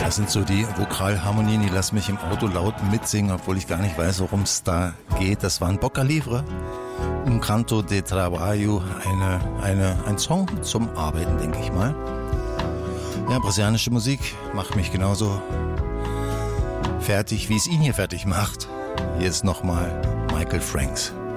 Das sind so die Vokalharmonien, die lassen mich im Auto laut mitsingen, obwohl ich gar nicht weiß, worum es da geht. Das war ein Boca Livre, Un Canto de Trabalho, ein Song zum Arbeiten, denke ich mal. Ja, brasilianische Musik macht mich genauso fertig, wie es ihn hier fertig macht. Hier ist nochmal Michael Franks.